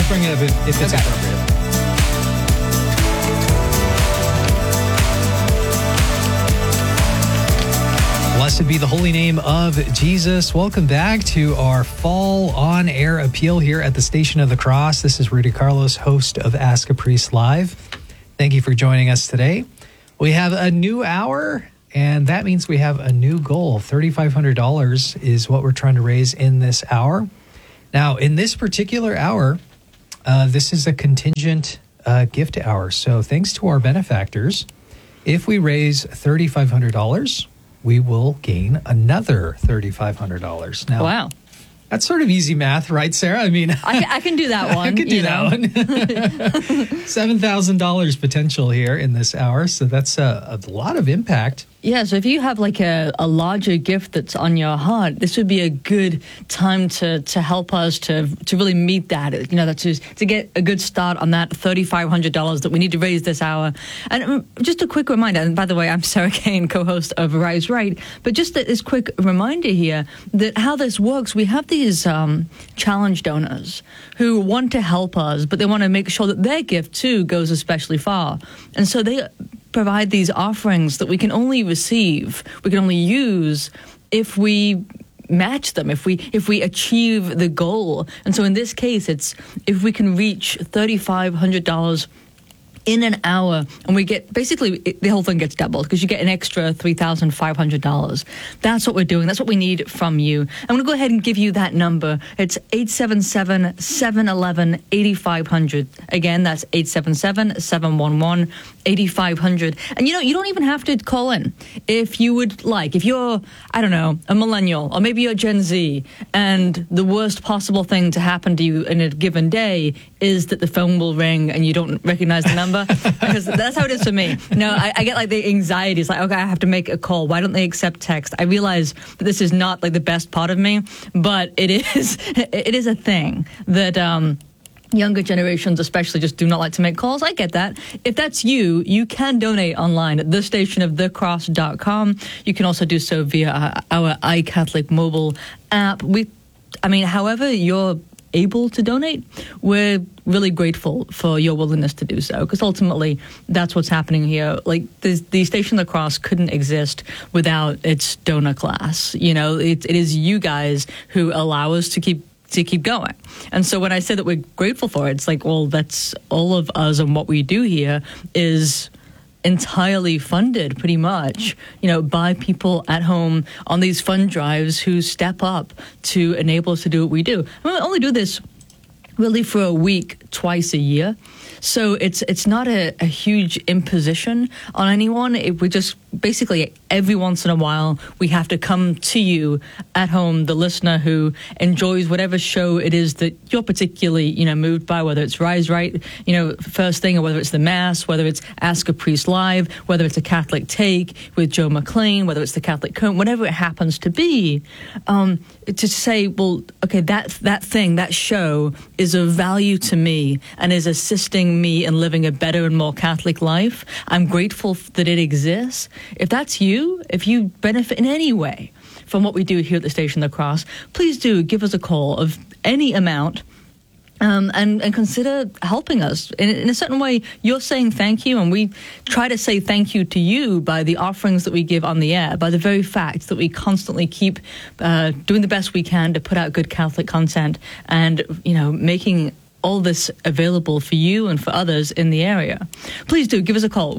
I'll bring it up if it's appropriate. Blessed be the holy name of Jesus. Welcome back to our fall on-air appeal here at the Station of the Cross. This is Rudy Carlos, host of Ask a Priest Live. Thank you for joining us today. We have a new hour, and that means we have a new goal. $3,500 is what we're trying to raise in this hour. Now, in this particular hour, this is a contingent gift hour. So thanks to our benefactors, if we raise $3,500, we will gain another $3,500. Now, wow. That's sort of easy math, right, Sarah? I mean, I can do that one. I can do that one. $7,000 potential here in this hour. So that's a lot of impact. Yeah, so if you have like a larger gift that's on your heart, this would be a good time to help us to really meet that, to get a good start on that $3,500 that we need to raise this hour. And just a quick reminder, and by the way, I'm Sarah Kane, co-host of Rise Right, but just this quick reminder here that how this works, we have these challenge donors who want to help us, but they want to make sure that their gift too goes especially far. And so they provide these offerings that we can only receive, we can only use if we match them, if we achieve the goal. And so in this case, it's if we can reach $3,500 in an hour, and we get, basically, the whole thing gets doubled because you get an extra $3,500. That's what we're doing. That's what we need from you. I'm going to go ahead and give you that number. It's 877-711-8500. Again, that's 877-711-8500. And, you don't even have to call in. If you would like, if you're, I don't know, a millennial, or maybe you're Gen Z, and the worst possible thing to happen to you in a given day is that the phone will ring and you don't recognize the number. Because that's how it is for me. I get like the anxiety. It's like, okay, I have to make a call. Why don't they accept text? I realize that this is not like the best part of me, but it is a thing that younger generations especially just do not like to make calls. I get that. If that's you, you can donate online at thestationofthecross.com. You can also do so via our iCatholic mobile app. However you're able to donate, we're really grateful for your willingness to do so, because ultimately that's what's happening here. Like the Station of the Cross couldn't exist without its donor class. It is you guys who allow us to keep going. And so when I say that we're grateful for it, it's like, well, that's all of us, and what we do here is entirely funded pretty much, by people at home on these fund drives who step up to enable us to do what we do. We only do this really for a week, twice a year. So it's not a huge imposition on anyone. We just basically every once in a while we have to come to you at home, the listener who enjoys whatever show it is that you're particularly moved by, whether it's Rise Right, first thing, or whether it's the Mass, whether it's Ask a Priest Live, whether it's a Catholic Take with Joe McLean, whether it's the Catholic Cone, whatever it happens to be, to say, well, okay, that show is of value to me and is assisting me in living a better and more Catholic life. I'm grateful that it exists. If that's you, if you benefit in any way from what we do here at the Station of the Cross, please do give us a call of any amount. And consider helping us. In a certain way, you're saying thank you, and we try to say thank you to you by the offerings that we give on the air, by the very fact that we constantly keep doing the best we can to put out good Catholic content and, making all this available for you and for others in the area. Please do give us a call,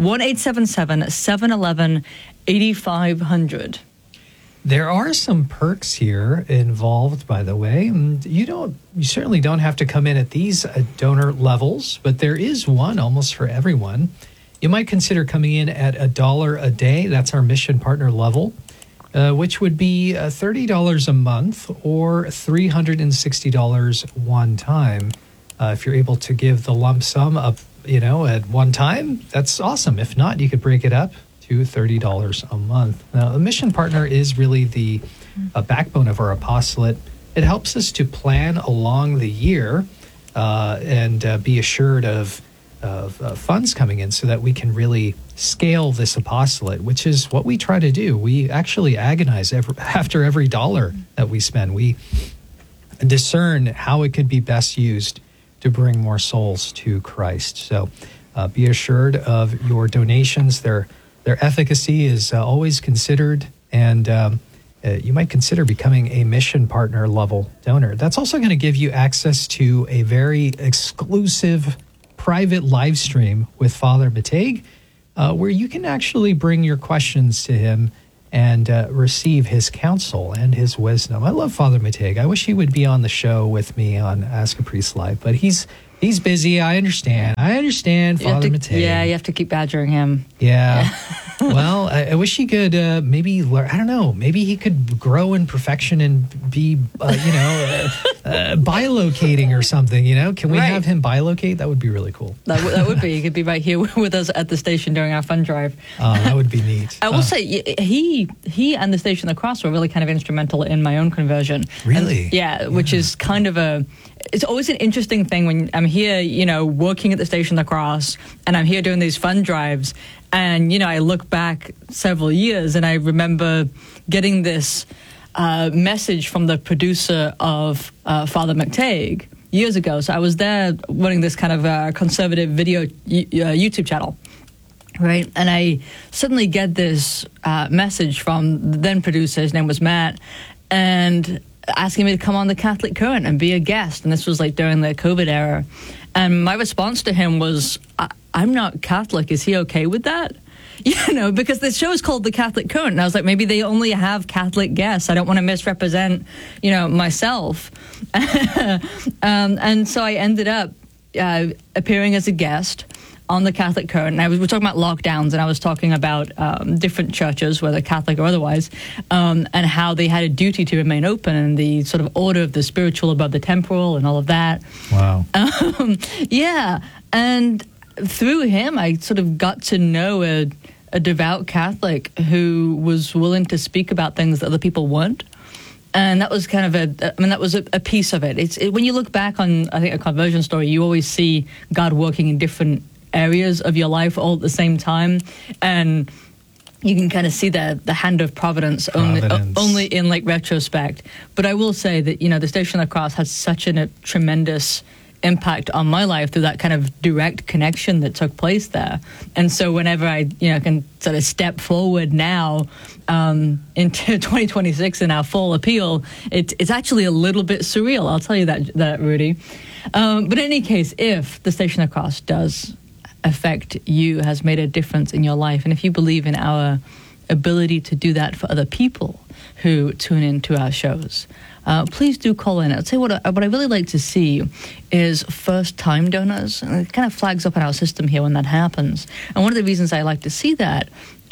1-877-711-8500. There are some perks here involved, by the way. You certainly don't have to come in at these donor levels, but there is one almost for everyone. You might consider coming in at $1 a day. That's our mission partner level, which would be $30 a month or $360 one time. If you're able to give the lump sum up, at one time, that's awesome. If not, you could break it up to $30 a month. Now, a mission partner is really the backbone of our apostolate. It helps us to plan along the year and be assured of funds coming in so that we can really scale this apostolate, which is what we try to do. We actually agonize after every dollar that we spend. We discern how it could be best used to bring more souls to Christ. So be assured of your donations. Their efficacy is always considered, and you might consider becoming a mission partner level donor. That's also going to give you access to a very exclusive private live stream with Father Matej, where you can actually bring your questions to him and receive his counsel and his wisdom. I love Father Matej. I wish he would be on the show with me on Ask a Priest Live, but he's busy. I understand, Father Matej. Yeah, you have to keep badgering him. Yeah. Well, I wish he could maybe learn. I don't know. Maybe he could grow in perfection and be, bilocating or something. Can we have him bilocate? That would be really cool. That would be. He could be right here with us at the station during our fund drive. That would be neat. I will say he and the Station of the Cross were really kind of instrumental in my own conversion. Really? And, which is kind of it's always an interesting thing when I'm here, working at the Station of the Cross, and I'm here doing these fund drives. And, I look back several years and I remember getting this message from the producer of Father Matej years ago. So I was there running this kind of conservative video YouTube channel, right? And I suddenly get this message from the then producer, his name was Matt, and asking me to come on the Catholic Current and be a guest. And this was like during the COVID era. And my response to him was, I'm not Catholic. Is he okay with that? Because the show is called The Catholic Current. And I was like, maybe they only have Catholic guests. I don't want to misrepresent, myself. And so I ended up appearing as a guest on The Catholic Current. And we're talking about lockdowns, and I was talking about different churches, whether Catholic or otherwise, and how they had a duty to remain open, and the sort of order of the spiritual above the temporal and all of that. Wow. Yeah. And through him, I sort of got to know a devout Catholic who was willing to speak about things that other people weren't. And that was kind of that was a piece of it. When you look back on, I think, a conversion story, you always see God working in different areas of your life all at the same time. And you can kind of see the hand of providence. Only in like retrospect. But I will say that, the Station of the Cross has such a tremendous impact on my life through that kind of direct connection that took place there. And so whenever I can sort of step forward now into 2026 in our full appeal, it's actually a little bit surreal. I'll tell you that Rudy. But in any case, if the Station of the Cross does affect you, has made a difference in your life, and if you believe in our ability to do that for other people who tune into our shows, please do call in. I'd say what I really like to see is first-time donors. And it kind of flags up in our system here when that happens. And one of the reasons I like to see that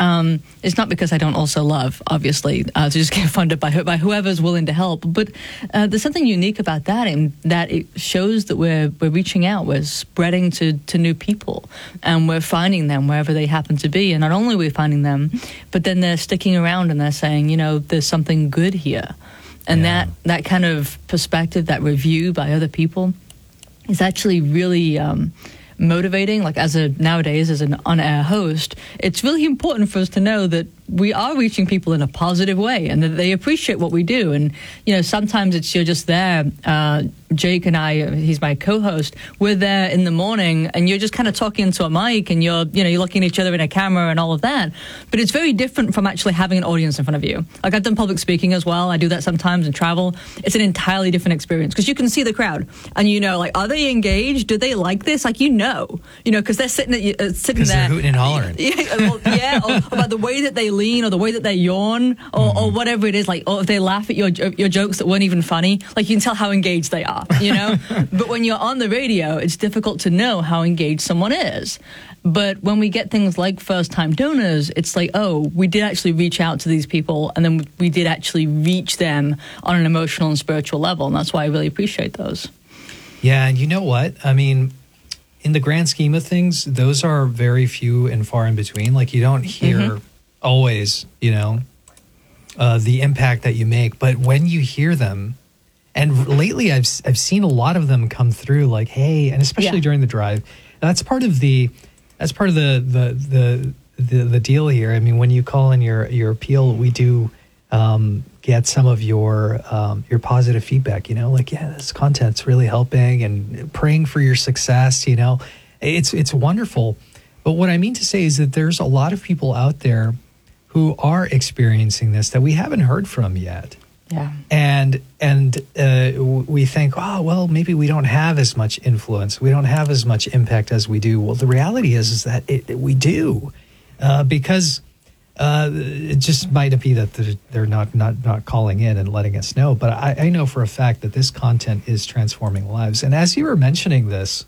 is not because I don't also love, obviously, to just get funded by whoever's willing to help. But there's something unique about that, in that it shows that we're reaching out, we're spreading to new people, and we're finding them wherever they happen to be. And not only are we finding them, but then they're sticking around and they're saying, there's something good here. And that kind of perspective, that review by other people, is actually really motivating. Like nowadays as an on-air host, it's really important for us to know that we are reaching people in a positive way and that they appreciate what we do. And, sometimes you're just there. Jake and I, he's my co-host, we're there in the morning and you're just kind of talking into a mic and you're looking at each other in a camera and all of that. But it's very different from actually having an audience in front of you. Like I've done public speaking as well. I do that sometimes in travel. It's an entirely different experience because you can see the crowd and are they engaged? Do they like this? Like, because they're sitting there. They're hooting and hollering. Or about the way that they lean or the way that they yawn or whatever it is, like, or if they laugh at your jokes that weren't even funny, like you can tell how engaged they are. But when you're on the radio, it's difficult to know how engaged someone is. But when we get things like first-time donors, it's like, oh, we did actually reach out to these people, and then we did actually reach them on an emotional and spiritual level, and that's why I really appreciate those. Yeah, and you know what? I mean, in the grand scheme of things, those are very few and far in between. Like, you don't hear always, the impact that you make. But when you hear them, and lately I've seen a lot of them come through, like, hey, and especially during the drive. That's part of the deal here. I mean, when you call in your appeal, we do get some of your positive feedback. Like, yeah, this content's really helping, and praying for your success. It's wonderful. But what I mean to say is that there's a lot of people out there who are experiencing this that we haven't heard from yet. Yeah. And we think, oh, well, maybe we don't have as much influence. We don't have as much impact as we do. Well, the reality is that we do, because it just might be that they're not calling in and letting us know. But I know for a fact that this content is transforming lives. And as you were mentioning this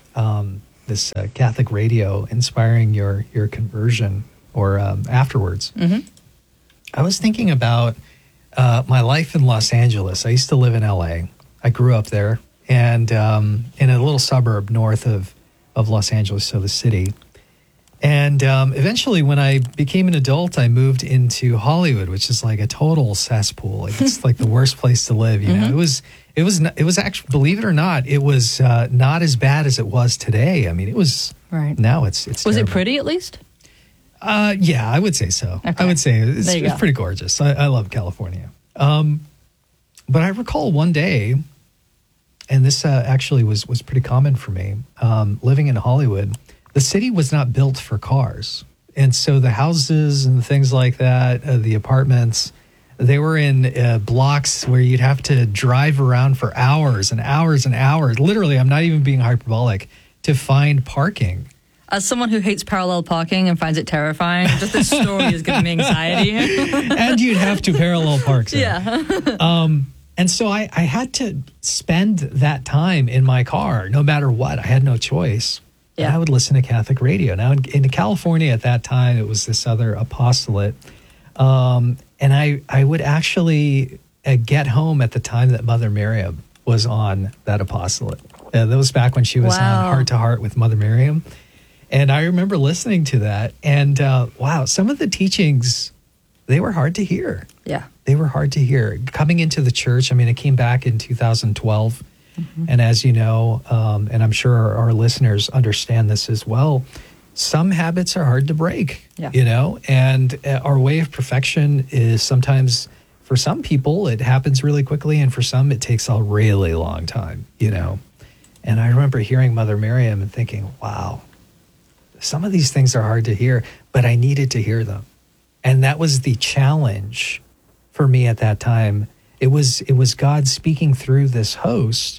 Catholic radio inspiring your conversion or afterwards, I was thinking about my life in Los Angeles. I used to live in LA. I grew up there, and in a little suburb north of Los Angeles, so the city. And eventually, when I became an adult, I moved into Hollywood, which is like a total cesspool. It's like the worst place to live. You know, it was actually, believe it or not, it was not as bad as it was today. I mean, it was. Right. Now it's. Was terrible. it pretty at least? Yeah, I would say so. Okay. I would say it's pretty gorgeous. I love California. But I recall one day, and this actually was pretty common for me, living in Hollywood. The city was not built for cars. And so the houses and things like that, the apartments, they were in blocks where you'd have to drive around for hours and hours and hours. Literally, I'm not even being hyperbolic, to find parking. As someone who hates parallel parking and finds it terrifying, just this story is giving me anxiety. And you'd have to parallel park. So. Yeah. And so I had to spend that time in my car, no matter what. I had no choice. Yeah. And I would listen to Catholic radio. Now, in California at that time, it was this other apostolate. And I would actually get home at the time that Mother Miriam was on that apostolate. That was back when she was on Heart to Heart with Mother Miriam. And I remember listening to that. And wow, some of the teachings, they were hard to hear. Yeah. They were hard to hear. Coming into the church, I mean, I came back in 2012. And as you know, and I'm sure our listeners understand this as well, some habits are hard to break, you know, and our way of perfection is sometimes, for some people, it happens really quickly, and for some, it takes a really long time, you know. And I remember hearing Mother Miriam and thinking, wow, some of these things are hard to hear, but I needed to hear them. And that was the challenge for me at that time. It was God speaking through this host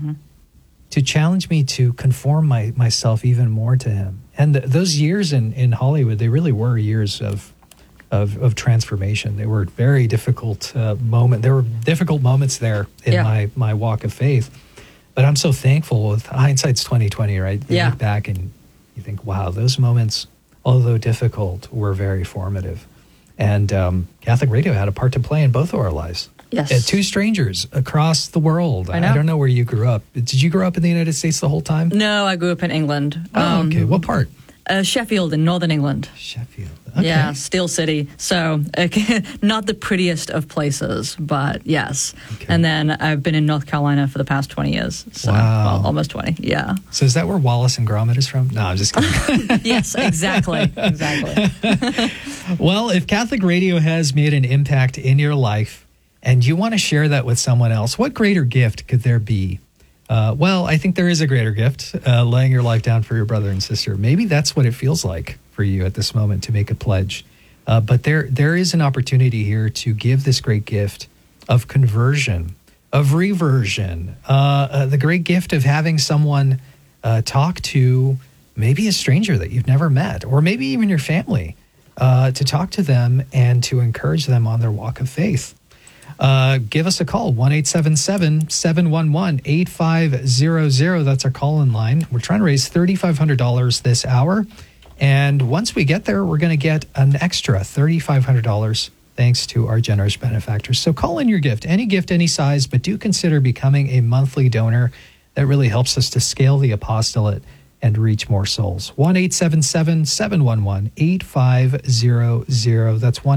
to challenge me to conform myself even more to him. And those years in Hollywood, they really were years of transformation. They were very difficult moments. There were difficult moments there in my walk of faith. But I'm so thankful. With hindsight's 20/20, right? You look back and you think, wow, those moments, although difficult, were very formative. And Catholic radio had a part to play in both of our lives. Yes. Two strangers across the world. I know. I don't know where you grew up. Did you grow up in the United States the whole time? No, I grew up in England. Oh, okay. What part? Sheffield in Northern England. Sheffield. Okay. Yeah, Steel City. So not the prettiest of places, but yes. Okay. And then I've been in North Carolina for the past 20 years. So, wow. Well, almost 20, yeah. So is that where Wallace and Gromit is from? No, I'm just kidding. Yes, exactly. Well, if Catholic radio has made an impact in your life and you want to share that with someone else, what greater gift could there be? Well, I think there is a greater gift, laying your life down for your brother and sister. Maybe that's what it feels like for you at this moment to make a pledge. But there is an opportunity here to give this great gift of conversion, of reversion, the great gift of having someone talk to maybe a stranger that you've never met, or maybe even your family, to talk to them and to encourage them on their walk of faith. Give us a call, 1-877-711-8500. That's our call-in line. We're trying to raise $3,500 this hour. And once we get there, we're going to get an extra $3,500 thanks to our generous benefactors. So call in your gift, any size, but do consider becoming a monthly donor. That really helps us to scale the apostolate and reach more souls. 1-877-711-8500. That's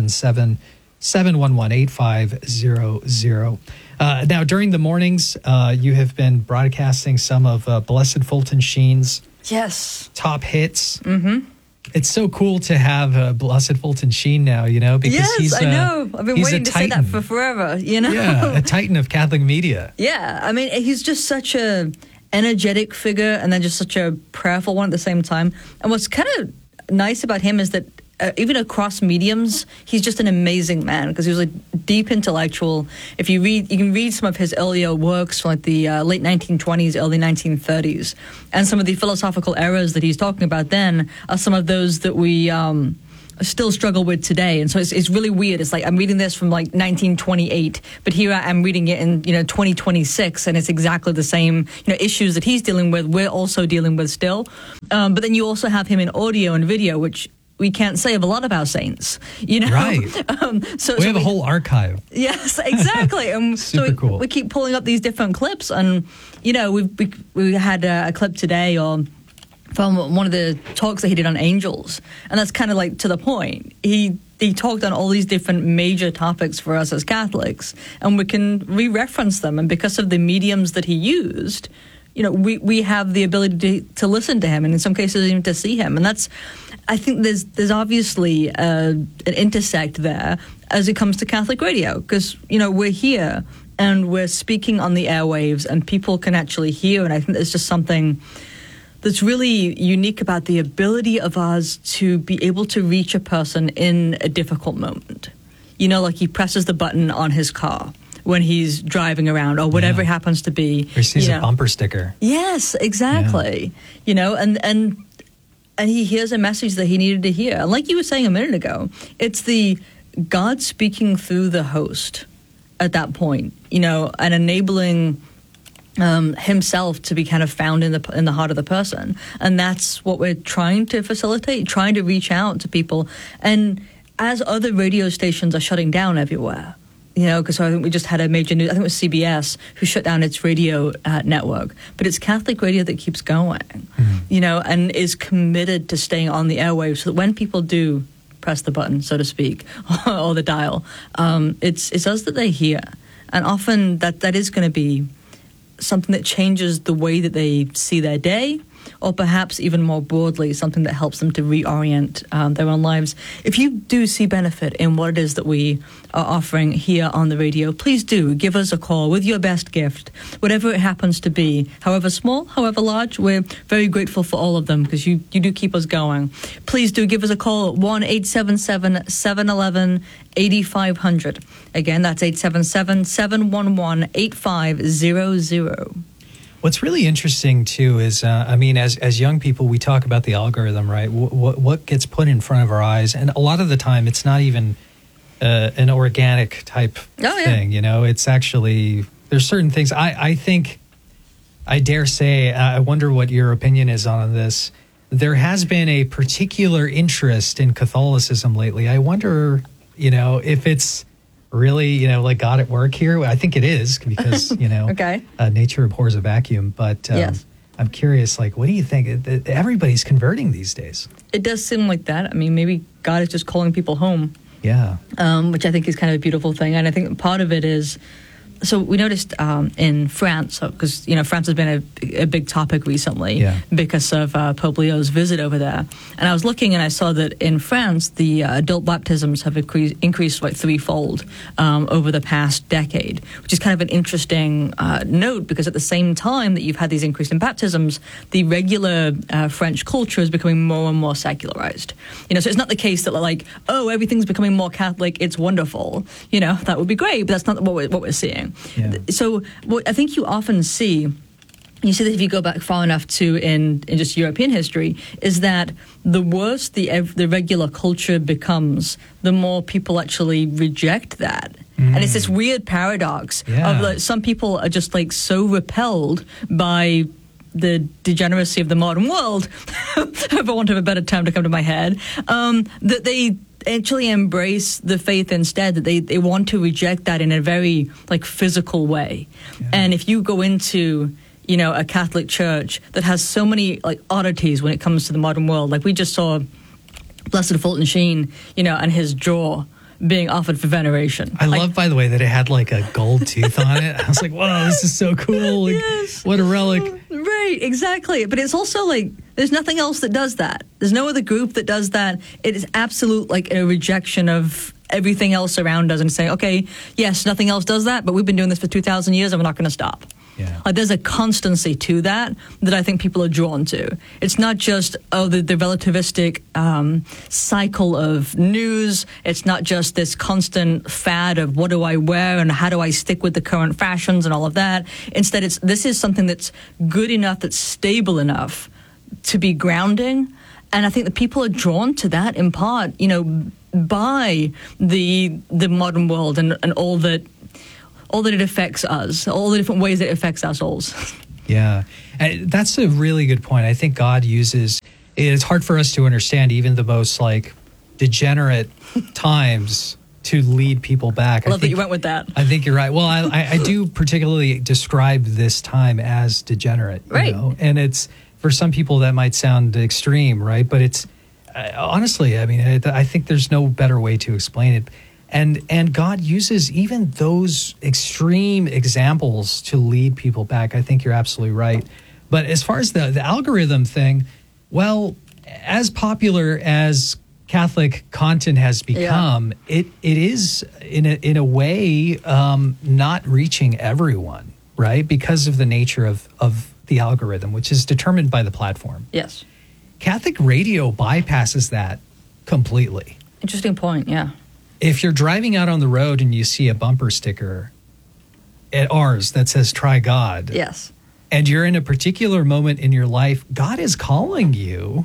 1-877-711-8500. Now, during the mornings, you have been broadcasting some of Blessed Fulton Sheen's yes top hits. It's so cool to have Blessed Fulton Sheen now, because yes, he's I know. I've been waiting to say that for forever, Yeah, a titan of Catholic media. Yeah, I mean, he's just such a energetic figure and then just such a prayerful one at the same time. And what's kind of nice about him is that even across mediums, he's just an amazing man because he was a deep intellectual. If you read, you can read some of his earlier works from like the late 1920s, early 1930s, and some of the philosophical errors that he's talking about then are some of those that we still struggle with today. And so it's really weird. It's like I'm reading this from like 1928, but here I'm reading it in 2026, and it's exactly the same issues that he's dealing with. We're also dealing with still, but then you also have him in audio and video, which we can't say of a lot of our saints, Right. So we have a whole archive. Yes, exactly. Super cool. We keep pulling up these different clips, and we had a clip today from one of the talks that he did on angels, and that's kind of like to the point. He talked on all these different major topics for us as Catholics, and we can re-reference them. And because of the mediums that he used, we have the ability to listen to him, and in some cases even to see him. And I think there's obviously an intersect there as it comes to Catholic radio, because we're here and we're speaking on the airwaves, and people can actually hear. And I think there's just something that's really unique about the ability of us to be able to reach a person in a difficult moment. Like he presses the button on his car when he's driving around or whatever it happens to be. Or sees a bumper sticker. Yes, exactly. And he hears a message that he needed to hear. And like you were saying a minute ago, it's the God speaking through the host at that point, and enabling himself to be kind of found in the heart of the person. And that's what we're trying to facilitate, trying to reach out to people. And as other radio stations are shutting down everywhere, because I think we just had a major news, I think it was CBS, who shut down its radio network. But it's Catholic radio that keeps going, and is committed to staying on the airwaves so that when people do press the button, so to speak, or the dial, it's us that they hear. And often that is going to be something that changes the way that they see their day, or perhaps even more broadly, something that helps them to reorient their own lives. If you do see benefit in what it is that we are offering here on the radio, please do give us a call with your best gift, whatever it happens to be, however small, however large. We're very grateful for all of them because you do keep us going. Please do give us a call at 1-877-711-8500. Again, that's 877-711-8500. What's really interesting, too, is, as young people, we talk about the algorithm, right? What gets put in front of our eyes. And a lot of the time, it's not even an organic type thing, It's actually, there's certain things. I think, I dare say, I wonder what your opinion is on this. There has been a particular interest in Catholicism lately. I wonder, if it's really, like God at work here. I think it is because, okay. Nature abhors a vacuum. But yes. I'm curious, what do you think? Everybody's converting these days. It does seem like that. I mean, maybe God is just calling people home. Yeah. Which I think is kind of a beautiful thing. And I think part of it is, so we noticed in France, because, France has been a big topic recently because of Pope Leo's visit over there. And I was looking and I saw that in France, the adult baptisms have increased like threefold over the past decade, which is kind of an interesting note because at the same time that you've had these increase in baptisms, the regular French culture is becoming more and more secularized. So it's not the case that everything's becoming more Catholic, it's wonderful. That would be great, but that's not what we're seeing. Yeah. So what I think you often see, you see that if you go back far enough to in just European history, is that the worse the regular culture becomes, the more people actually reject that. And it's this weird paradox of some people are just so repelled by the degeneracy of the modern world, for want of a better term to come to my head, that they actually embrace the faith instead, that they want to reject that in a very physical way. And if you go into a Catholic church that has so many oddities when it comes to the modern world, we just saw Blessed Fulton Sheen and his jaw being offered for veneration. I love, by the way, that it had a gold tooth on it. I was like, whoa, this is so cool. What a relic. Right. Right, exactly. But it's also like there's nothing else that does that. There's no other group that does that. It is absolute like a rejection of everything else around us and saying, okay, yes, nothing else does that, but we've been doing this for 2,000 years and we're not going to stop. Yeah. Like there's a constancy to that I think people are drawn to. It's not just, the relativistic cycle of news. It's not just this constant fad of what do I wear and how do I stick with the current fashions and all of that. Instead, this is something that's good enough, that's stable enough to be grounding. And I think that people are drawn to that in part, by the modern world and all that it affects us, all the different ways it affects our souls. Yeah, and that's a really good point. I think God uses, it's hard for us to understand even the most like degenerate times to lead people back. I love that you went with that. I think you're right. Well, I do particularly describe this time as degenerate, right? And it's, for some people that might sound extreme, right? But it's honestly, I mean, I think there's no better way to explain it. And God uses even those extreme examples to lead people back. I think you're absolutely right. But as far as the algorithm thing, well, as popular as Catholic content has become, it is in a way not reaching everyone, right? Because of the nature of the algorithm, which is determined by the platform. Yes. Catholic radio bypasses that completely. Interesting point, yeah. If you're driving out on the road and you see a bumper sticker at ours that says "Try God," yes, and you're in a particular moment in your life, God is calling you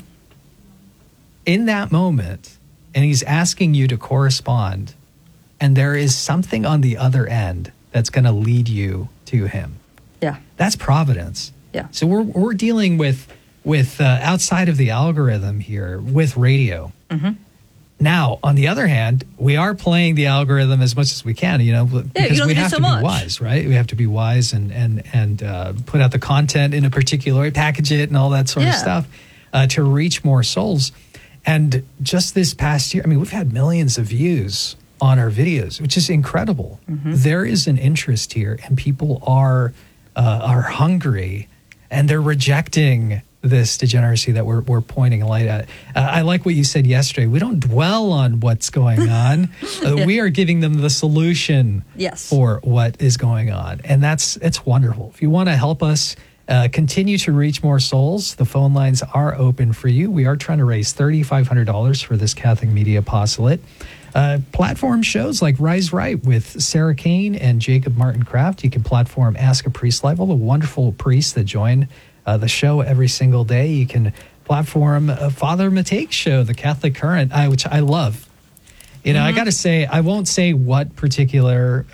in that moment, and He's asking you to correspond, and there is something on the other end that's going to lead you to Him. Yeah, that's providence. Yeah. So we're dealing with outside of the algorithm here with radio. Mm-hmm. Now, on the other hand, we are playing the algorithm as much as we can, because we have to be wise, right? We have to be wise and put out the content in a particular way, package it and all that sort of stuff to reach more souls. And just this past year, I mean, we've had millions of views on our videos, which is incredible. Mm-hmm. There is an interest here, and people are hungry, and they're rejecting this degeneracy that we're pointing a light at. I like what you said yesterday. We don't dwell on what's going on. We are giving them the solution for what is going on. And it's wonderful. If you want to help us continue to reach more souls, the phone lines are open for you. We are trying to raise $3,500 for this Catholic Media Apostolate. Platform shows like Rise Right with Sarah Kane and Jacob Martin Kraft. You can platform Ask a Priest Live, all the wonderful priests that join the show every single day. You can platform Father Mateik's show, The Catholic Current, which I love. I got to say, I won't say what particular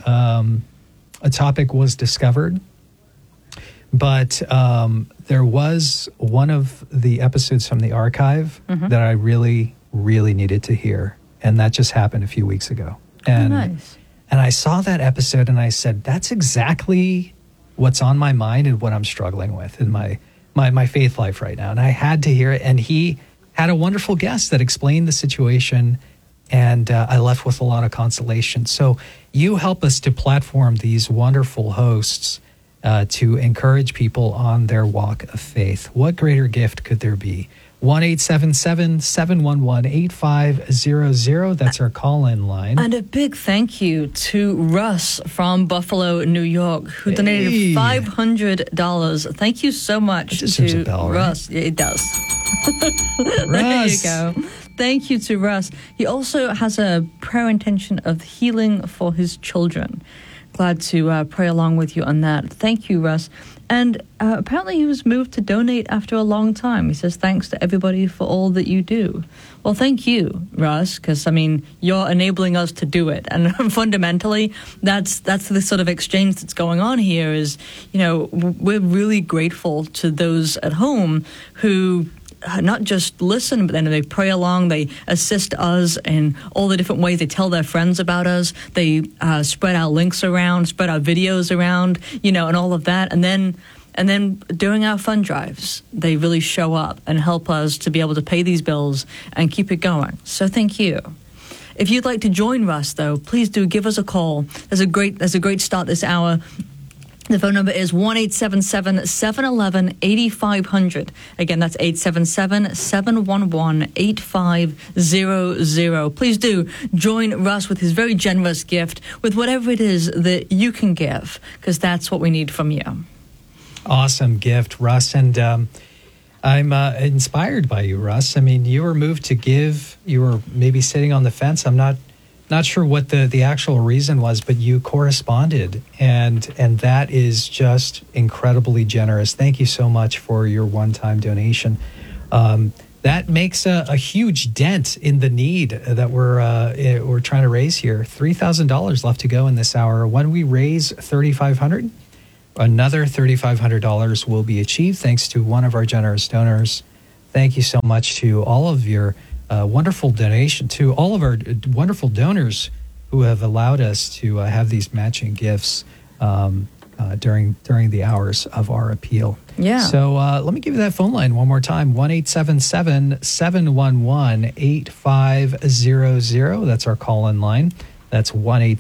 a topic was discovered, but there was one of the episodes from the archive that I really, really needed to hear. And that just happened a few weeks ago. And, nice. And I saw that episode and I said, that's exactly what's on my mind and what I'm struggling with in my faith life right now. And I had to hear it. And he had a wonderful guest that explained the situation. And I left with a lot of consolation. So you help us to platform these wonderful hosts to encourage people on their walk of faith. What greater gift could there be? 1-877-711-8500. That's our call-in line. And a big thank you to Russ from Buffalo, New York, who donated $500. Thank you so much to Russ. Right? It does. There you go. Thank you to Russ. He also has a prayer intention of healing for his children. Glad to pray along with you on that. Thank you, Russ. And apparently he was moved to donate after a long time. He says, thanks to everybody for all that you do. Well, thank you, Russ, because, you're enabling us to do it. And fundamentally, that's the sort of exchange that's going on here is, we're really grateful to those at home who not just listen, but then they pray along, they assist us in all the different ways. They tell their friends about us. They spread our links around, spread our videos around, and all of that. And then during our fund drives, they really show up and help us to be able to pay these bills and keep it going. So thank you. If you'd like to join Russ, though, please do give us a call. There's a great start this hour. The phone number is 1-877-711-8500. Again, that's 877-711-8500. Please do join Russ with his very generous gift with whatever it is that you can give, because that's what we need from you. Awesome gift, Russ. And I'm inspired by you, Russ. I mean, you were moved to give. You were maybe sitting on the fence. I'm not sure what the actual reason was, but you corresponded, and that is just incredibly generous. Thank you so much for your one-time donation. That makes a huge dent in the need that we're trying to raise here. $3,000 left to go in this hour. When we raise $3,500, another $3,500 will be achieved thanks to one of our generous donors. Thank you so much to all of your wonderful donation, to all of our wonderful donors who have allowed us to have these matching gifts during the hours of our appeal. Yeah. So let me give you that phone line one more time, 1-877-711-8500. That's our call-in line. That's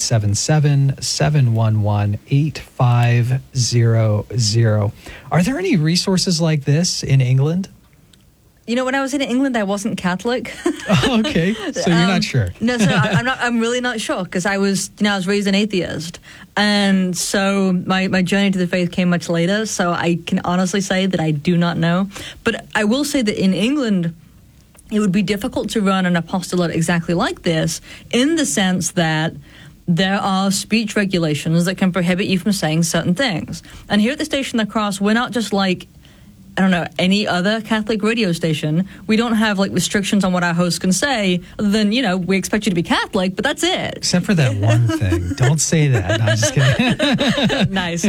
1-877-711-8500. Are there any resources like this in England? You know, when I was in England, I wasn't Catholic. Oh, okay, so you're not sure. No, so I'm not. I'm really not sure, because I was raised an atheist, and so my journey to the faith came much later. So I can honestly say that I do not know. But I will say that in England, it would be difficult to run an apostolate exactly like this, in the sense that there are speech regulations that can prohibit you from saying certain things. And here at the Station of the Cross, we're not just like, I don't know, any other Catholic radio station. We don't have like restrictions on what our hosts can say. Other than, we expect you to be Catholic, but that's it. Except for that one thing. Don't say that. No, I'm just kidding. Nice.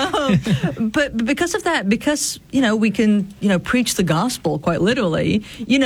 But because of that, because, we can, preach the gospel quite literally,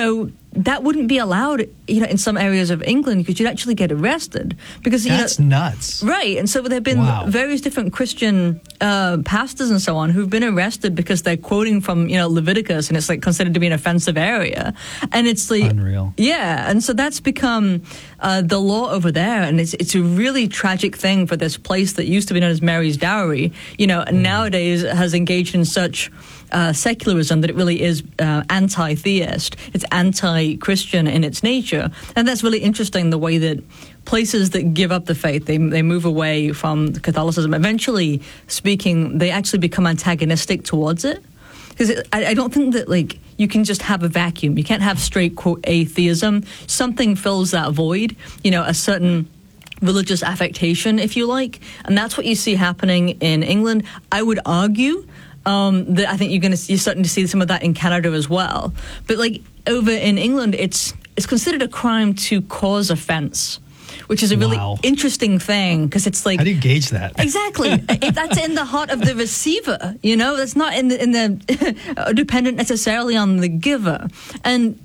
that wouldn't be allowed, in some areas of England, because you'd actually get arrested. Because that's nuts, right? And so there have been various different Christian pastors and so on who've been arrested because they're quoting from Leviticus, and it's like considered to be an offensive area, and it's like unreal. Yeah, and so that's become the law over there, and it's a really tragic thing for this place that used to be known as Mary's Dowry. And nowadays has engaged in such secularism that it really is anti-theist. It's anti-Christian in its nature, and that's really interesting. The way that places that give up the faith, they move away from Catholicism. Eventually speaking, they actually become antagonistic towards it, because I don't think that you can just have a vacuum. You can't have straight quote atheism. Something fills that void. A certain religious affectation, if you like, and that's what you see happening in England. I would argue that I think you're starting to see some of that in Canada as well. But over in England, it's considered a crime to cause offense, which is a really interesting thing, because it's like, how do you gauge that? Exactly. If that's in the heart of the receiver, that's not in the dependent necessarily on the giver. And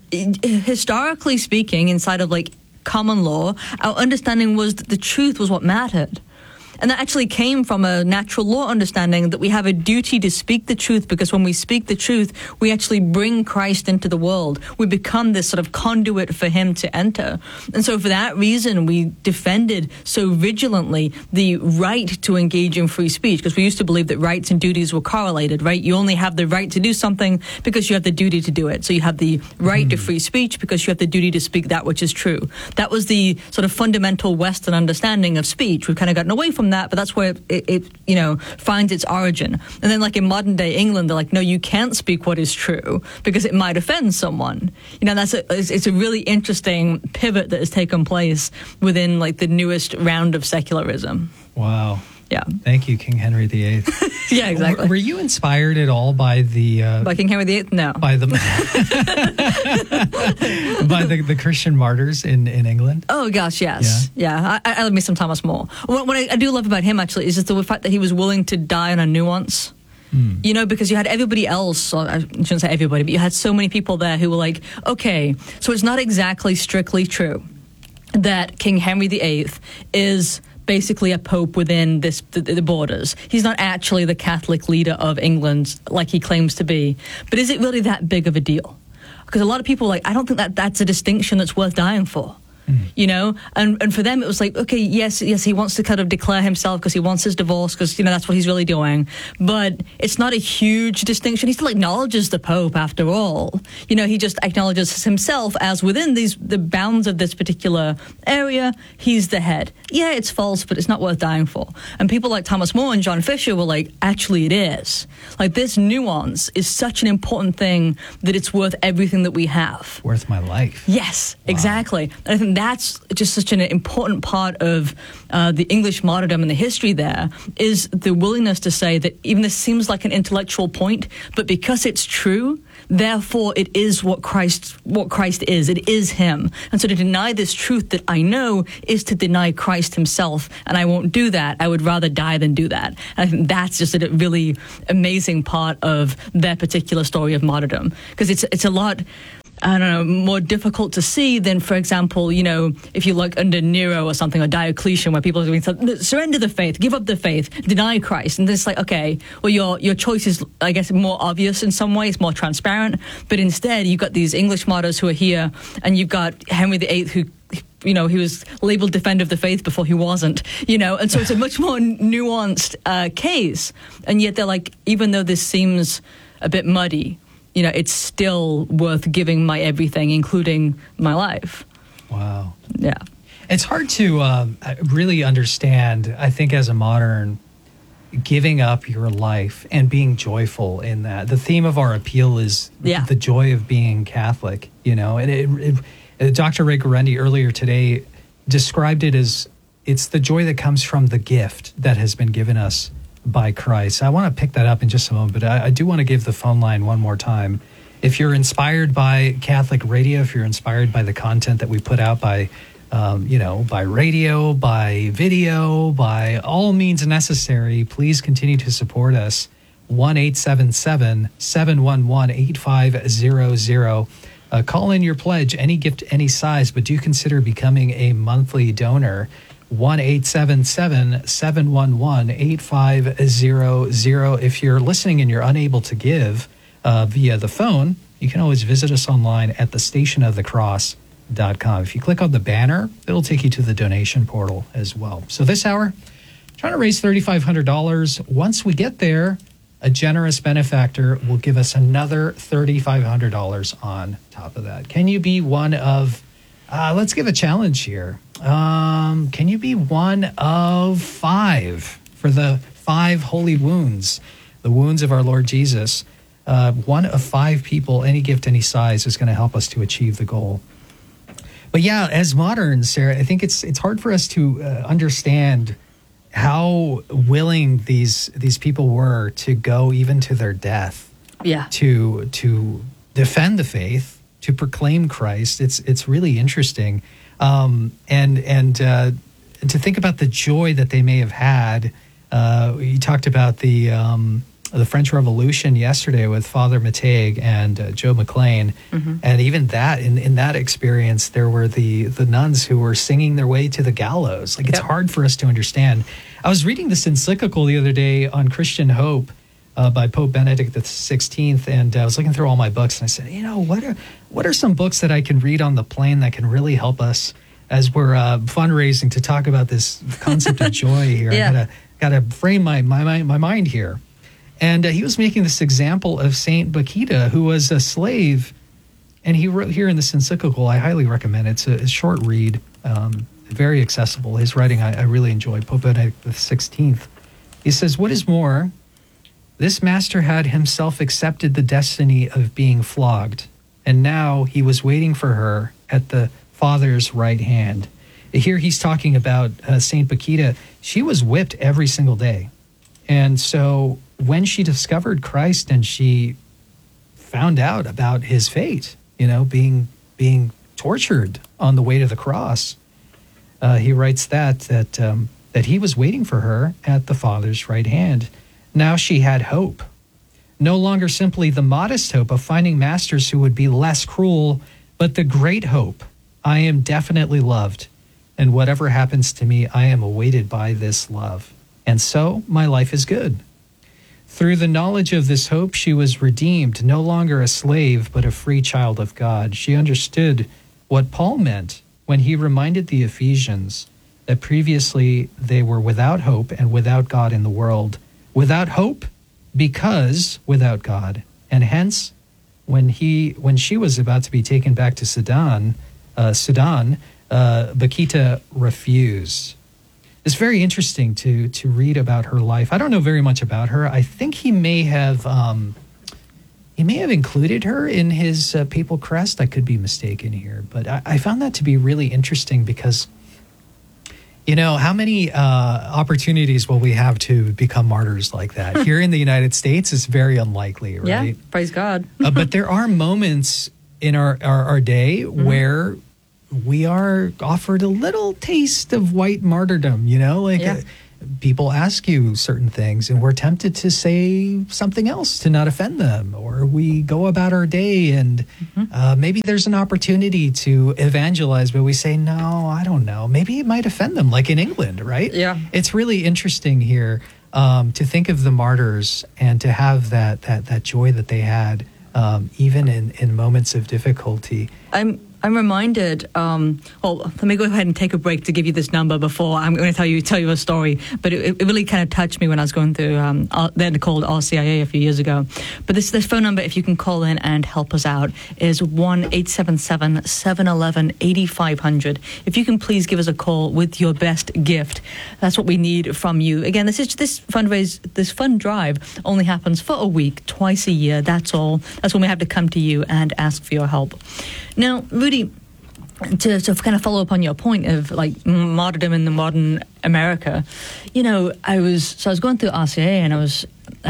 historically speaking, inside of common law, our understanding was that the truth was what mattered. And that actually came from a natural law understanding that we have a duty to speak the truth, because when we speak the truth, we actually bring Christ into the world. We become this sort of conduit for him to enter. And so for that reason, we defended so vigilantly the right to engage in free speech, because we used to believe that rights and duties were correlated, right? You only have the right to do something because you have the duty to do it. So you have the right to free speech because you have the duty to speak that which is true. That was the sort of fundamental Western understanding of speech. We've kind of gotten away from that, but that's where it finds its origin. And then in modern day England, they're like, no, you can't speak what is true because it might offend someone. It's a really interesting pivot that has taken place within the newest round of secularism. Wow. Yeah. Thank you, King Henry VIII. Yeah, exactly. Were you inspired at all by the... by King Henry VIII? No. By the... by the Christian martyrs in England? Oh, gosh, yes. Yeah. I love me some Thomas More. What I do love about him, actually, is just the fact that he was willing to die on a nuance. Because you had everybody else, or I shouldn't say everybody, but you had so many people there who were like, okay, so it's not exactly strictly true that King Henry VIII is basically a pope within the borders. He's not actually the Catholic leader of England like he claims to be. But is it really that big of a deal? Because a lot of people are like, I don't think that's a distinction that's worth dying for. You know, and for them it was like, okay, yes, he wants to kind of declare himself because he wants his divorce because, you know, that's what he's really doing. But it's not a huge distinction. He still acknowledges the Pope after all. You know, he just acknowledges himself as within the bounds of this particular area, he's the head. Yeah, it's false, but it's not worth dying for. And people like Thomas More and John Fisher were like, actually it is. Like, this nuance is such an important thing that it's worth everything that we have. Worth my life. Yes, exactly. And I think that's just such an important part of the English martyrdom and the history there, is the willingness to say that even this seems like an intellectual point, but because it's true, therefore it is what Christ is. It is him. And so to deny this truth that I know is to deny Christ himself, and I won't do that. I would rather die than do that. And I think that's just a really amazing part of their particular story of martyrdom, because it's a lot, I don't know, more difficult to see than, for example, you know, if you look under Nero or something, or Diocletian, where people are doing something, surrender the faith, give up the faith, deny Christ. And it's like, okay, well, your choice is, I guess, more obvious in some ways, more transparent. But instead, you've got these English martyrs who are here, and you've got Henry VIII, who, you know, he was labeled Defender of the Faith before he wasn't, you know, and so it's a much more nuanced case. And yet they're like, even though this seems a bit muddy, you know, it's still worth giving my everything, including my life. Wow. Yeah. It's hard to really understand, I think, as a modern, giving up your life and being joyful in that. The theme of our appeal is the joy of being Catholic, you know, and Dr. Ray Guarendi earlier today described it as it's the joy that comes from the gift that has been given us by Christ. I want to pick that up in just a moment, but I do want to give the phone line one more time. If you're inspired by Catholic radio, if you're inspired by the content that we put out by, by radio, by video, by all means necessary, please continue to support us. 1-877-711-8500. Call in your pledge, any gift, any size, but do consider becoming a monthly donor. 1-877-711-8500. If you're listening and you're unable to give via the phone, you can always visit us online at thestationofthecross.com. If you click on the banner, it'll take you to the donation portal as well. So this hour, trying to raise $3,500. Once we get there, a generous benefactor will give us another $3,500 on top of that. Can you be one of, let's give a challenge here. Can you be one of 5 for the 5 holy wounds, the wounds of our Lord Jesus? One of 5 people, any gift, any size, is going to help us to achieve the goal. But yeah, as moderns, Sarah, I think it's hard for us to understand how willing these people were to go even to their death. Yeah. To defend the faith, to proclaim Christ. It's really interesting. And to think about the joy that they may have had. You talked about the French Revolution yesterday with Father Matteigue and Joe McLean. Mm-hmm. And even that, in that experience, there were the nuns who were singing their way to the gallows. Like, it's hard for us to understand. I was reading this encyclical the other day on Christian hope by Pope Benedict XVI, and I was looking through all my books, and I said, you know, what are some books that I can read on the plane that can really help us as we're fundraising to talk about this concept of joy here? I gotta frame my mind here. And he was making this example of Saint Bakita, who was a slave, and he wrote here in this encyclical. I highly recommend it. It's a short read, very accessible. His writing I really enjoyed. Pope Benedict XVI. He says, "What is more, this master had himself accepted the destiny of being flogged, and now he was waiting for her at the Father's right hand." Here he's talking about Saint Bakita. She was whipped every single day. And so when she discovered Christ and she found out about his fate, you know, being tortured on the way to the cross, he writes that he was waiting for her at the Father's right hand. Now she had hope, no longer simply the modest hope of finding masters who would be less cruel, but the great hope: I am definitely loved, and whatever happens to me, I am awaited by this love. And so my life is good. Through the knowledge of this hope, she was redeemed, no longer a slave, but a free child of God. She understood what Paul meant when he reminded the Ephesians that previously they were without hope and without God in the world. Without hope because without God. And hence, when she was about to be taken back to Sudan, Bakita refused. It's very interesting to read about her life. I don't know very much about her. I think he may have included her in his papal crest. I could be mistaken here, but I found that to be really interesting because, you know, how many opportunities will we have to become martyrs like that? Here in the United States, it's very unlikely, right? Yeah, praise God. But there are moments in our day where we are offered a little taste of white martyrdom, you know, like people ask you certain things and we're tempted to say something else to not offend them, or we go about our day and maybe there's an opportunity to evangelize, but we say, no, I don't know. Maybe it might offend them, like in England, right? Yeah. It's really interesting here to think of the martyrs and to have that joy that they had even in moments of difficulty. I'm reminded, well, let me go ahead and take a break to give you this number before I'm going to tell you a story. But it really kind of touched me when I was going through, they're called RCIA a few years ago. But this phone number, if you can call in and help us out, is 1-877-711-8500. If you can please give us a call with your best gift. That's what we need from you. Again, this fund drive only happens for a week, twice a year. That's all. That's when we have to come to you and ask for your help. Now, Rudy, to kind of follow up on your point of like martyrdom in the modern America, you know, I was going through RCA and I was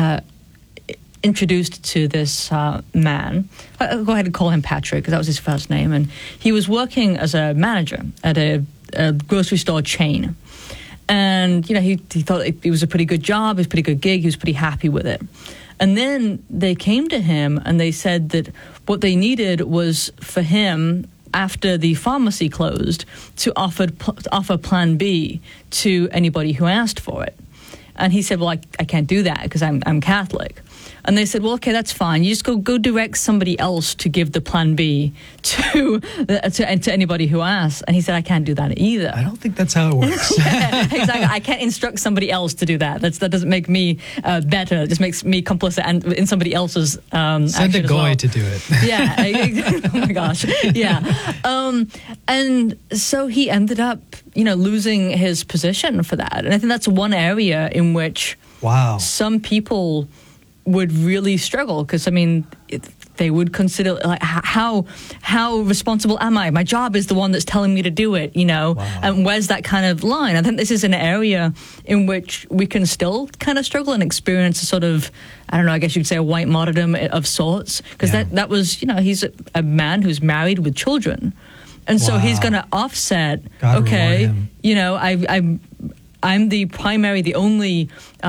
introduced to this man. I'll go ahead and call him Patrick because that was his first name, and he was working as a manager at a grocery store chain. And you know, he thought it was a pretty good job, it was a pretty good gig, he was pretty happy with it. And then they came to him and they said that what they needed was for him, after the pharmacy closed, to offer Plan B to anybody who asked for it. And he said, well, I can't do that because I'm Catholic. And they said, well, okay, that's fine. You just go direct somebody else to give the Plan B to anybody who asks. And he said, I can't do that either. I don't think that's how it works. Yeah, exactly. I can't instruct somebody else to do that. That doesn't make me better. It just makes me complicit in somebody else's Send a goy to do it. Yeah. Oh my gosh. Yeah. And so he ended up, you know, losing his position for that. And I think that's one area in which some people would really struggle, because I mean, they would consider like how responsible am I? My job is the one that's telling me to do it, you know. And where's that kind of line? I think this is an area in which we can still kind of struggle and experience a sort of, I don't know, I guess you'd say a white martyrdom of sorts, because that was, you know, he's a man who's married with children, and so he's going to offset. God, okay, you know, I'm the only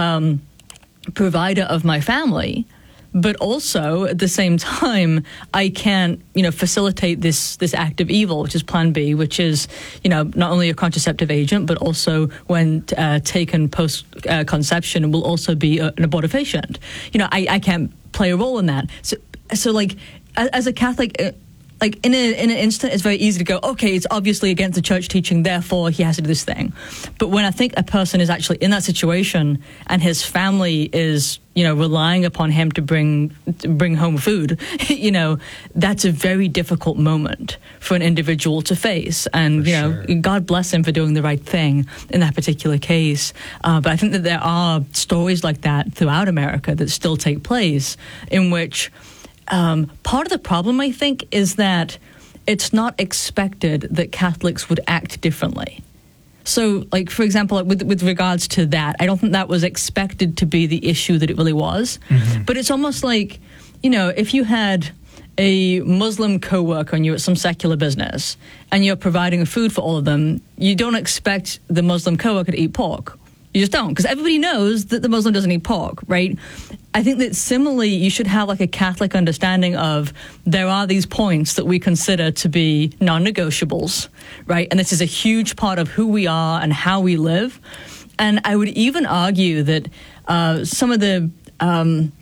provider of my family, but also at the same time I can't, you know, facilitate this act of evil, which is Plan B, which is, you know, not only a contraceptive agent, but also when taken post conception will also be an abortifacient. You know, I can't play a role in that. So like as a Catholic. Like in an instant, it's very easy to go, okay, it's obviously against the church teaching, therefore he has to do this thing. But when I think a person is actually in that situation and his family is, you know, relying upon him to bring home food, you know, that's a very difficult moment for an individual to face. And, you know, God bless him for doing the right thing in that particular case. But I think that there are stories like that throughout America that still take place in which part of the problem, I think, is that it's not expected that Catholics would act differently. So, like, for example, with regards to that, I don't think that was expected to be the issue that it really was. Mm-hmm. But it's almost like, you know, if you had a Muslim co-worker and you're at some secular business and you're providing food for all of them, you don't expect the Muslim co-worker to eat pork. You just don't, because everybody knows that the Muslim doesn't eat pork, right? I think that similarly, you should have like a Catholic understanding of there are these points that we consider to be non-negotiables, right? And this is a huge part of who we are and how we live. And I would even argue that some of the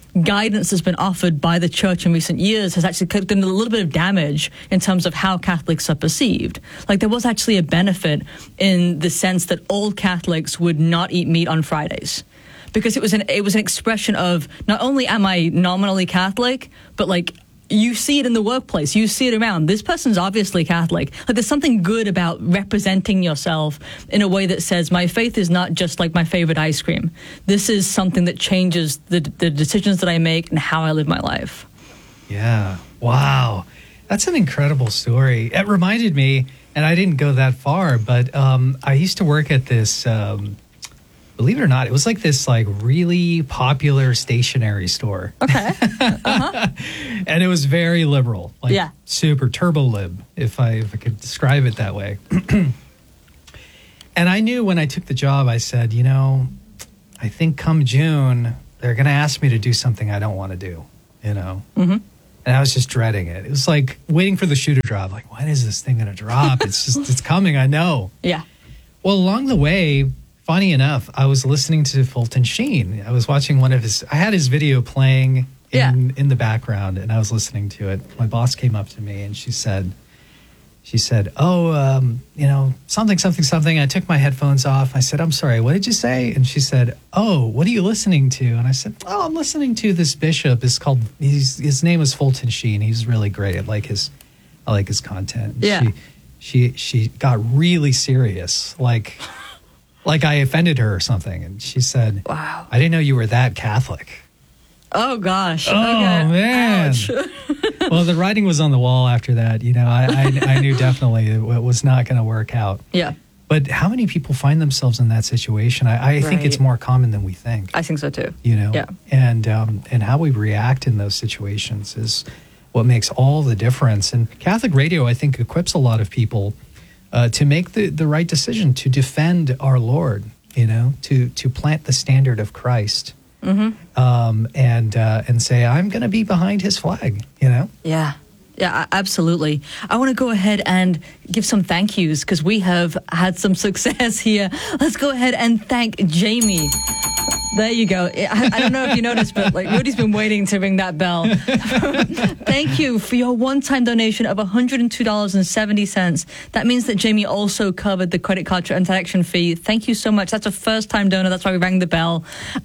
guidance that's been offered by the church in recent years has actually done a little bit of damage in terms of how Catholics are perceived. Like, there was actually a benefit in the sense that old Catholics would not eat meat on Fridays, because it was an expression of, not only am I nominally Catholic, but like, you see it in the workplace, you see it around. This person's obviously Catholic. Like, there's something good about representing yourself in a way that says, my faith is not just like my favorite ice cream. This is something that changes the decisions that I make and how I live my life. Yeah. Wow. That's an incredible story. It reminded me, and I didn't go that far, but I used to work at this, believe it or not, it was like this like really popular stationery store. Okay. And it was very liberal, like super turbo lib, if I could describe it that way. And I knew when I took the job, I said, you know, I think come June, they're going to ask me to do something I don't want to do, you know? Mm-hmm. And I was just dreading it. It was like waiting for the shoe to drop. Like, when is this thing going to drop? It's coming. I know. Yeah. Well, along the way, funny enough, I was listening to Fulton Sheen. I was watching I had his video playing in the background, and I was listening to it. My boss came up to me and she said, oh, you know, something. I took my headphones off. I said, I'm sorry, what did you say? And she said, oh, what are you listening to? And I said, oh, I'm listening to this bishop. His name is Fulton Sheen. He's really great. I like his content. And yeah. She got really serious, like I offended her or something. And she said, wow, I didn't know you were that Catholic. Oh, gosh. Oh, okay. Man. Well, the writing was on the wall after that. You know, I knew definitely it was not going to work out. Yeah. But how many people find themselves in that situation? I think it's more common than we think. I think so, too. You know? Yeah. And how we react in those situations is what makes all the difference. And Catholic Radio, I think, equips a lot of people to make the right decision, to defend our Lord, you know, to plant the standard of Christ. Mm-hmm. And say, I'm going to be behind his flag, you know? Yeah. Yeah, absolutely. I want to go ahead and give some thank yous because we have had some success here. Let's go ahead and thank Jamie. There you go. I don't know if you noticed, but like Rudy's been waiting to ring that bell. Thank you for your one-time donation of $102.70. That means that Jamie also covered the credit card transaction fee. Thank you so much. That's a first-time donor. That's why we rang the bell.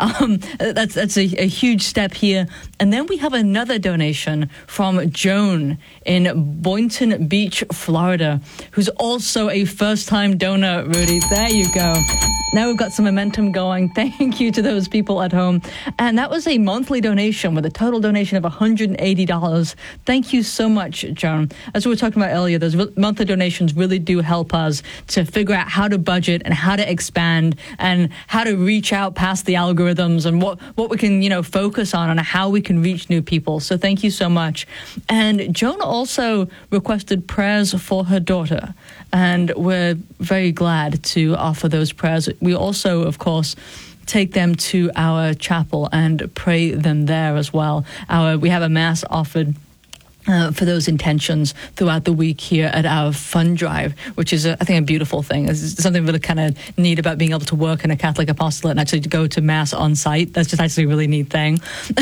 That's a huge step here. And then we have another donation from Joan in Boynton Beach, Florida, who's also a first-time donor, Rudy. There you go. Now we've got some momentum going. Thank you to those people at home. And that was a monthly donation with a total donation of $180. Thank you so much, Joan. As we were talking about earlier, those monthly donations really do help us to figure out how to budget and how to expand and how to reach out past the algorithms and what we can, you know, focus on and how we can reach new people. So thank you so much. And Joan also requested prayers for her daughter. And we're very glad to offer those prayers. We also, of course, take them to our chapel and pray them there as well. We have a mass offered for those intentions throughout the week here at our fund drive, which is, I think, a beautiful thing. There's something really kind of neat about being able to work in a Catholic apostolate and actually to go to Mass on site. That's just actually a really neat thing.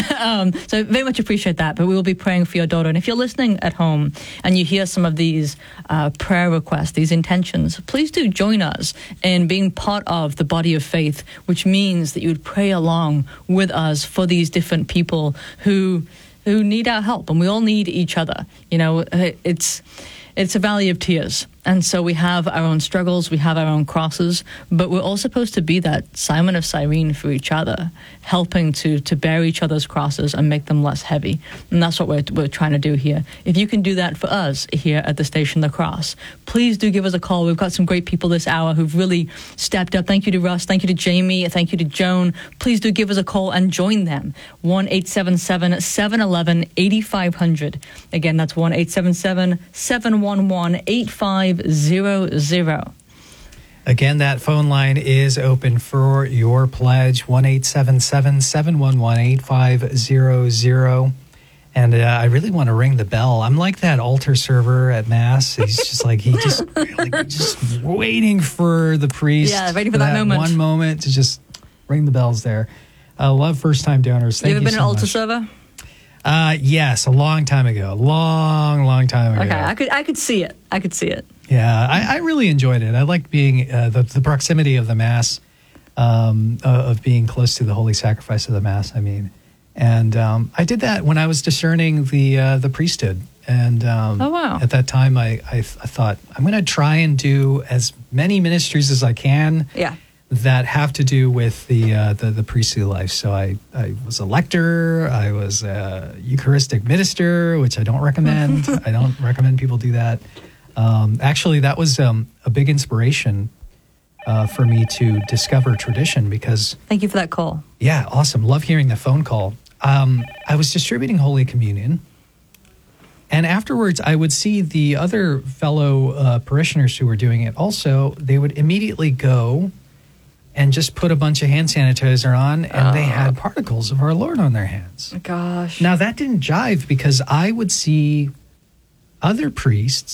So very much appreciate that. But we will be praying for your daughter. And if you're listening at home and you hear some of these prayer requests, these intentions, please do join us in being part of the body of faith, which means that you would pray along with us for these different people who need our help, and we all need each other. You know, it's a valley of tears. And so we have our own struggles, we have our own crosses, but we're all supposed to be that Simon of Cyrene for each other, helping to bear each other's crosses and make them less heavy. And that's what we're trying to do here. If you can do that for us here at the Station The Cross, please do give us a call. We've got some great people this hour who've really stepped up. Thank you to Russ. Thank you to Jamie. Thank you to Joan. Please do give us a call and join them. 1-877-711-8500. Again, that's 1-877-711-8500. Again, that phone line is open for your pledge, 1-877-711-8500. And I really want to ring the bell. I'm like that altar server at Mass. He's just like, just waiting for the priest. Yeah, waiting for that moment. One moment to just ring the bells there. I love first-time donors. Thank You ever been so an altar much. server? Yes, a long time ago. Long time ago. Okay, I could see it. I could see it. Yeah, I really enjoyed it. I liked being the proximity of the Mass, of being close to the holy sacrifice of the Mass, I mean. And I did that when I was discerning the priesthood. And Oh, wow. at that time, I thought, I'm going to try and do as many ministries as I can Yeah. that have to do with the priestly life. So I was a lector, I was a Eucharistic minister, which I don't recommend. I don't recommend people do that. Actually, that was a big inspiration for me to discover tradition because, Thank you for that call. yeah, awesome. Love hearing the phone call. I was distributing Holy Communion. And afterwards, I would see the other fellow parishioners who were doing it also. They would immediately go and just put a bunch of hand sanitizer on, and they had particles of our Lord on their hands. Gosh. Now, that didn't jive because I would see other priests